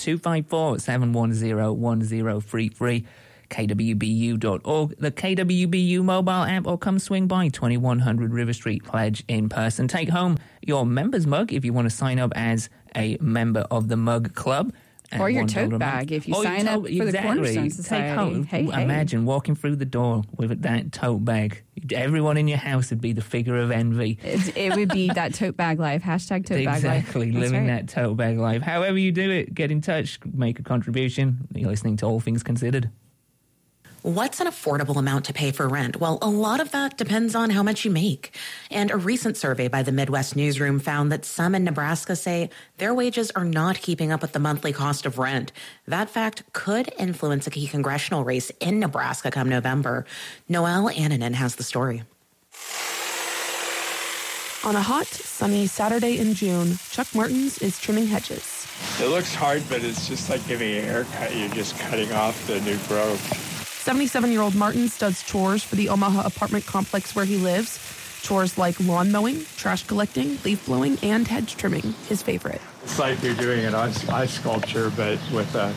254-710-1033. kwbu.org, the KWBU mobile app, or come swing by 2100 River Street. Pledge in person. Take home your member's mug if you want to sign up as a member of the Mug Club. at Or your $1 tote a month. bag if you Or your sign up for the exactly. Cornerstone Take Society. home. Hey. Imagine walking through the door with that tote bag. Everyone in your house would be the figure of envy. It would be that tote bag life. Hashtag tote bag life. Exactly, That's living right. that tote bag life. However you do it, get in touch, make a contribution. You're listening to All Things Considered. What's an affordable amount to pay for rent? Well, a lot of that depends on how much you make. And a recent survey by the Midwest Newsroom found that some in Nebraska say their wages are not keeping up with the monthly cost of rent. That fact could influence a key congressional race in Nebraska come November. Noelle Annanen has the story. On a hot, sunny Saturday in June, Chuck Martins is trimming hedges. It looks hard, but it's just like giving a haircut. You're just cutting off the new growth. 77-year-old Martins does chores for the Omaha apartment complex where he lives. Chores like lawn mowing, trash collecting, leaf blowing, and hedge trimming, his favorite. It's like you're doing an ice sculpture, but with a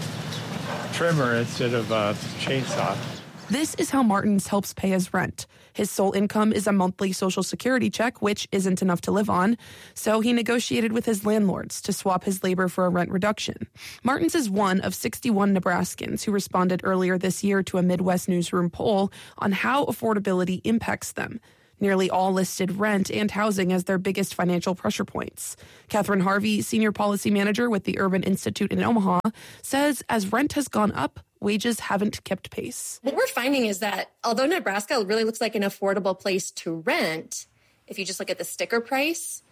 trimmer instead of a chainsaw. This is how Martins helps pay his rent. His sole income is a monthly Social Security check, which isn't enough to live on. So he negotiated with his landlords to swap his labor for a rent reduction. Martins is one of 61 Nebraskans who responded earlier this year to a Midwest Newsroom poll on how affordability impacts them. Nearly all listed rent and housing as their biggest financial pressure points. Catherine Harvey, Senior Policy Manager with the Urban Institute in Omaha, says as rent has gone up, wages haven't kept pace. What we're finding is that although Nebraska really looks like an affordable place to rent, if you just look at the sticker price,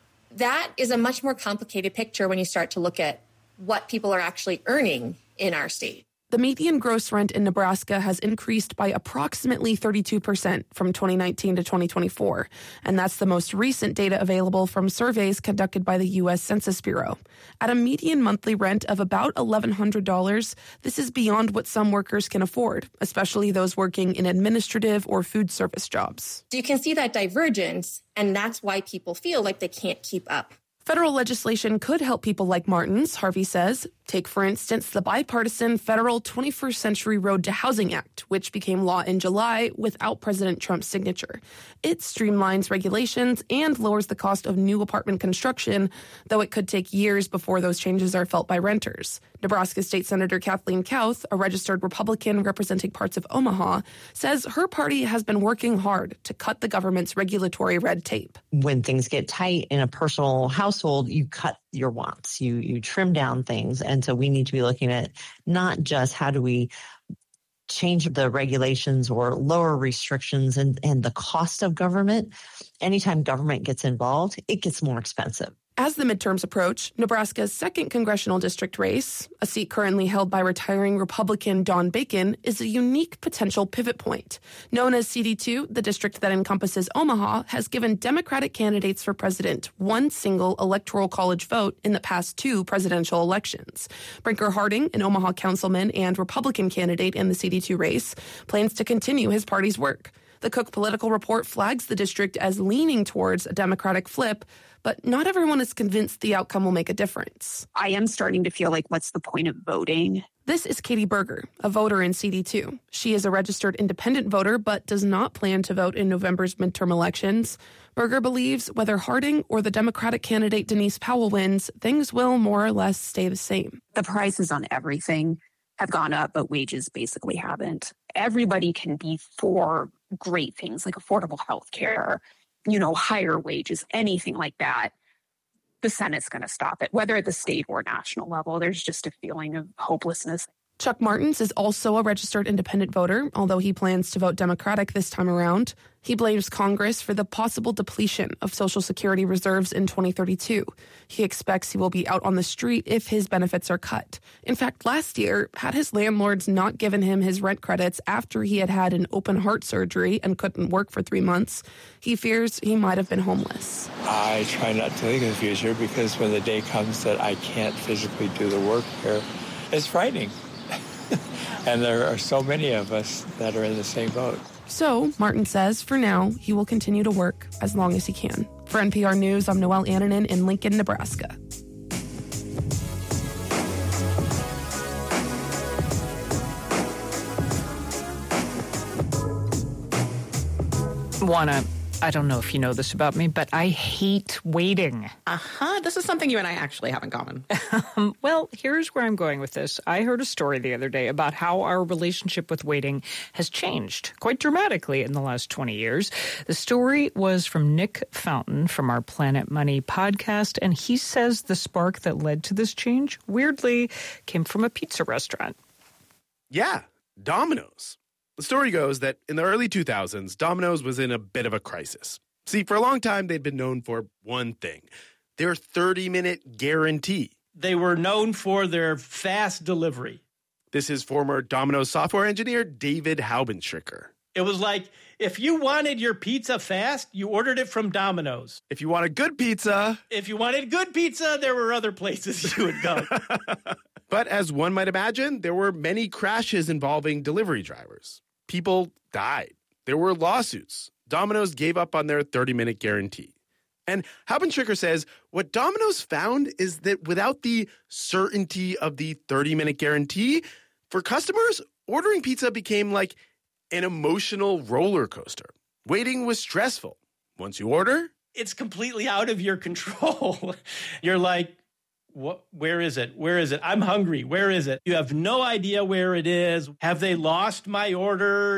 that is a much more complicated picture when you start to look at what people are actually earning in our state. The median gross rent in Nebraska has increased by approximately 32% from 2019 to 2024, and that's the most recent data available from surveys conducted by the U.S. Census Bureau. At a median monthly rent of about $1,100, this is beyond what some workers can afford, especially those working in administrative or food service jobs. So you can see that divergence, and that's why people feel like they can't keep up. Federal legislation could help people like Martins, Harvey says. Take, for instance, the bipartisan federal 21st Century Road to Housing Act, which became law in July without President Trump's signature. It streamlines regulations and lowers the cost of new apartment construction, though it could take years before those changes are felt by renters. Nebraska State Senator Kathleen Kauth, a registered Republican representing parts of Omaha, says her party has been working hard to cut the government's regulatory red tape. When things get tight in a personal household, you cut your wants, you trim down things. And so we need to be looking at not just how do we change the regulations or lower restrictions and the cost of government. Anytime government gets involved, it gets more expensive. As the midterms approach, Nebraska's 2nd congressional district race, a seat currently held by retiring Republican Don Bacon, is a unique potential pivot point. Known as CD2, the district that encompasses Omaha has given Democratic candidates for president one single electoral college vote in the past 2 presidential elections. Brinker Harding, an Omaha councilman and Republican candidate in the CD2 race, plans to continue his party's work. The Cook Political Report flags the district as leaning towards a Democratic flip, but not everyone is convinced the outcome will make a difference. I am starting to feel like, what's the point of voting? This is Katie Berger, a voter in CD2. She is a registered independent voter, but does not plan to vote in November's midterm elections. Berger believes whether Harding or the Democratic candidate Denise Powell wins, things will more or less stay the same. The prices on everything have gone up, but wages basically haven't. Everybody can be for great things like affordable health care, higher wages, anything like that. The Senate's going to stop it, whether at the state or national level. There's just a feeling of hopelessness. Chuck Martins is also a registered independent voter, although he plans to vote Democratic this time around. He blames Congress for the possible depletion of Social Security reserves in 2032. He expects he will be out on the street if his benefits are cut. In fact, last year, had his landlords not given him his rent credits after he had had an open heart surgery and couldn't work for 3 months, he fears he might have been homeless. I try not to think of the future because when the day comes that I can't physically do the work here, it's frightening. And there are so many of us that are in the same boat. So, Martin says, for now, he will continue to work as long as he can. For NPR News, I'm Noelle Annanen in Lincoln, Nebraska. Juana, I don't know if you know this about me, but I hate waiting. This is something you and I actually have in common. Well, here's where I'm going with this. I heard a story the other day about how our relationship with waiting has changed quite dramatically in the last 20 years. The story was from Nick Fountain from our Planet Money podcast, and he says the spark that led to this change, weirdly, came from a pizza restaurant. Yeah, Domino's. The story goes that in the early 2000s, Domino's was in a bit of a crisis. See, for a long time, they'd been known for one thing, their 30-minute guarantee. They were known for their fast delivery. This is former Domino's software engineer David Haubenstricker. It was like, if you wanted your pizza fast, you ordered it from Domino's. If you wanted good pizza, there were other places you would go. But as one might imagine, there were many crashes involving delivery drivers. People died. There were lawsuits. Domino's gave up on their 30-minute guarantee. And Haubenstricker says what Domino's found is that without the certainty of the 30-minute guarantee, for customers, ordering pizza became like an emotional roller coaster. Waiting was stressful. Once you order, it's completely out of your control. You're like, what? Where is it? Where is it? I'm hungry. Where is it? You have no idea where it is. Have they lost my order?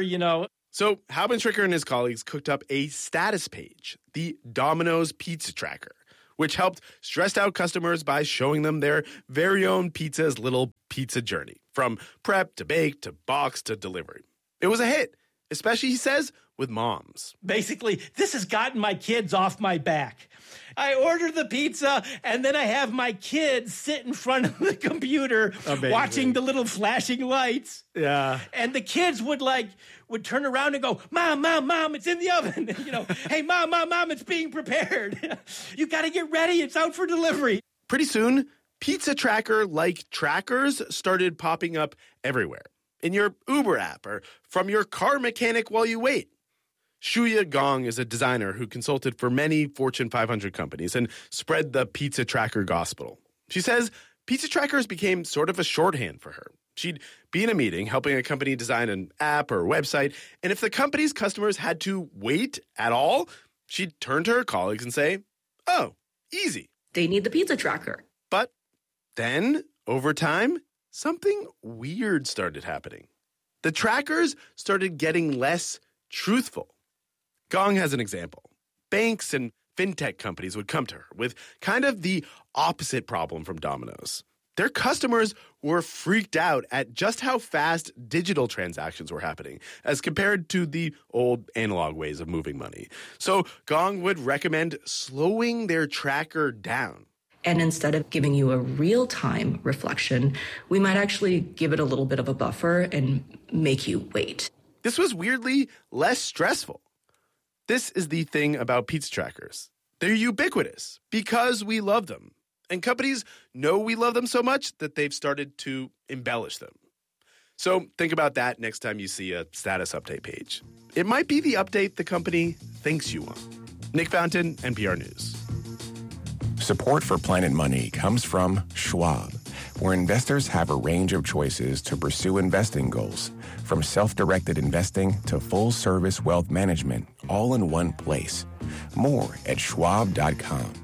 So Haubenstricker and his colleagues cooked up a status page, the Domino's Pizza Tracker, which helped stressed out customers by showing them their very own pizza's little pizza journey, from prep to bake to box to delivery. It was a hit, especially, he says, with moms. Basically, this has gotten my kids off my back. I order the pizza, and then I have my kids sit in front of the computer watching the little flashing lights. Yeah. And the kids would turn around and go, Mom, it's in the oven. Hey, Mom, it's being prepared. You got to get ready. It's out for delivery. Pretty soon, Pizza Tracker-like trackers started popping up everywhere. In your Uber app or from your car mechanic while you wait. Shuya Gong is a designer who consulted for many Fortune 500 companies and spread the Pizza Tracker gospel. She says Pizza Trackers became sort of a shorthand for her. She'd be in a meeting helping a company design an app or website, and if the company's customers had to wait at all, she'd turn to her colleagues and say, oh, easy. They need the Pizza Tracker. But then, over time, something weird started happening. The trackers started getting less truthful. Gong has an example. Banks and fintech companies would come to her with kind of the opposite problem from Domino's. Their customers were freaked out at just how fast digital transactions were happening as compared to the old analog ways of moving money. So Gong would recommend slowing their tracker down. And instead of giving you a real-time reflection, we might actually give it a little bit of a buffer and make you wait. This was weirdly less stressful. This is the thing about pizza trackers. They're ubiquitous because we love them. And companies know we love them so much that they've started to embellish them. So think about that next time you see a status update page. It might be the update the company thinks you want. Nick Fountain, NPR News. Support for Planet Money comes from Schwab, where investors have a range of choices to pursue investing goals, from self-directed investing to full-service wealth management, all in one place. More at schwab.com.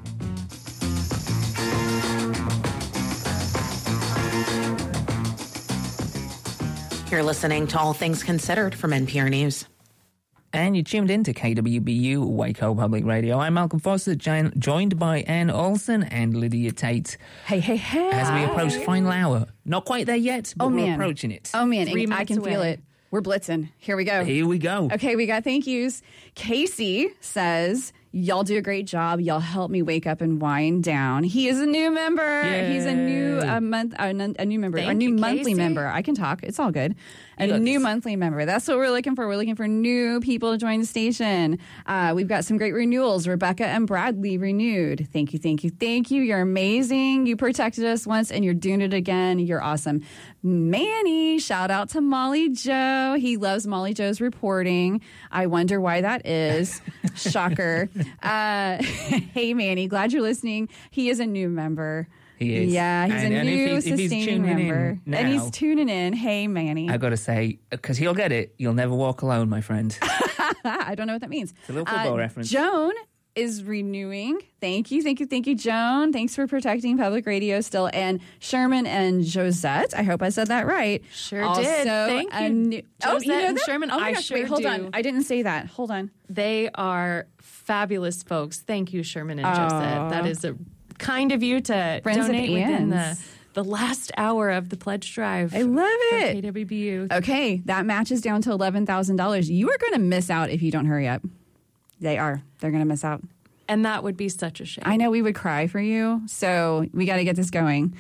You're listening to All Things Considered from NPR News. And you tuned in to KWBU Waco Public Radio. I'm Malcolm Foster, joined by Ann Olson and Lydia Tate. Hey. As we approach final hour. Not quite there yet, but we're approaching it. Oh, man. I can feel it. We're blitzing. Here we go. Here we go. Okay, we got thank yous. Casey says, y'all do a great job. Y'all help me wake up and wind down. He is a new member. Yay. He's a new new member. Thank a new you, monthly Casey. member. I can talk. It's all good. A new monthly member. That's what we're looking for. We're looking for new people to join the station. We've got some great renewals. Rebecca and Bradley renewed. Thank you. You're amazing. You protected us once and you're doing it again. You're awesome. Manny, shout out to Molly Joe. He loves Molly Joe's reporting. I wonder why that is. Shocker. Hey, Manny, glad you're listening. He is a new member. He is. Yeah, he's a new sustaining member. Now, and he's tuning in. Hey, Manny. I got to say, because he'll get it, you'll never walk alone, my friend. I don't know what that means. It's a little football reference. Joan is renewing. Thank you, Joan. Thanks for protecting public radio still. And Sherman and Josette, I hope I said that right. Sure also did. Thank you. Josette and that? Sherman. Oh my gosh, wait, hold on. I didn't say that. Hold on. They are fabulous folks. Thank you, Sherman and Josette. That is a kind of you to Friends donate of within Ann's. the last hour of the pledge drive. I love it. KWBU. Okay, that match is down to $11,000. You are going to miss out if you don't hurry up. They are. They're going to miss out. And that would be such a shame. I know we would cry for you. So we got to get this going.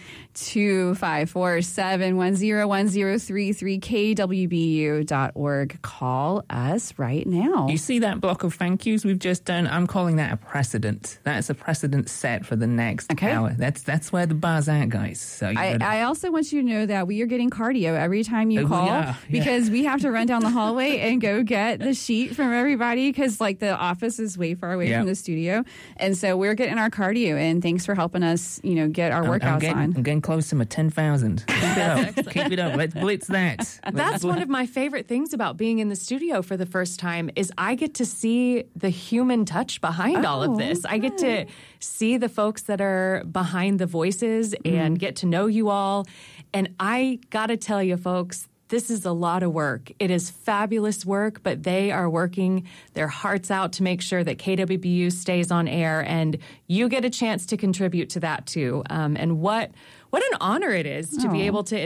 254-710-1033 kwbu.org. Call us right now. You see that block of thank yous we've just done? I'm calling that a precedent. That's a precedent set for the next hour. That's where the bar's at, guys. So I also want you to know that we are getting cardio every time you call because we have to run down the hallway and go get the sheet from everybody because like the office is way far away from the studio. And so we're getting our cardio, and thanks for helping us, get our workouts on. I'm getting close to my 10,000. Keep it up. Keep it up. Let's blitz that. That's one of my favorite things about being in the studio for the first time is I get to see the human touch behind all of this. I get to see the folks that are behind the voices and get to know you all. And I got to tell you, folks, this is a lot of work. It is fabulous work, but they are working their hearts out to make sure that KWBU stays on air, and you get a chance to contribute to that too. And what an honor it is to be able to